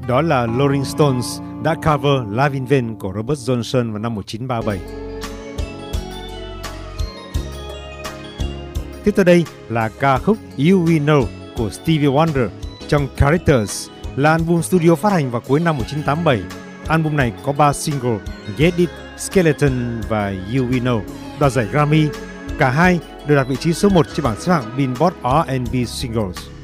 Đó là Rolling Stones đã cover Live in Vain của Robert Johnson vào năm 1937. Tiếp tới đây là ca khúc You We Know của Stevie Wonder trong Characters, là album studio phát hành vào cuối năm 1987. Album này có 3 single Get It, Skeleton và You We Know, đoạt giải Grammy. Cả hai đều đạt vị trí số 1 trên bảng xếp hạng Billboard R&B Singles.